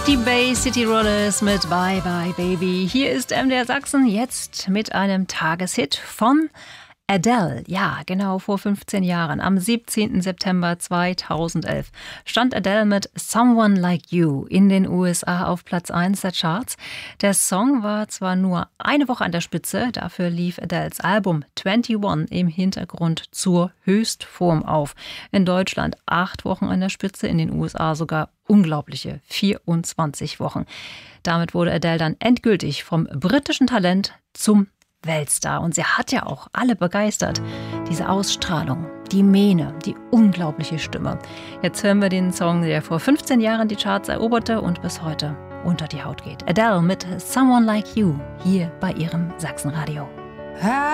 Die Bay City Rollers mit Bye Bye Baby. Hier ist MDR Sachsen jetzt mit einem Tageshit von Adele. Ja, genau vor 15 Jahren, am 17. September 2011, stand Adele mit Someone Like You in den USA auf Platz 1 der Charts. Der Song war zwar nur eine Woche an der Spitze, dafür lief Adeles Album 21 im Hintergrund zur Höchstform auf. In Deutschland 8 Wochen an der Spitze, in den USA sogar unglaubliche 24 Wochen. Damit wurde Adele dann endgültig vom britischen Talent zum Weltstar. Und sie hat ja auch alle begeistert. Diese Ausstrahlung, die Mähne, die unglaubliche Stimme. Jetzt hören wir den Song, der vor 15 Jahren die Charts eroberte und bis heute unter die Haut geht. Adele mit Someone Like You hier bei ihrem Sachsenradio.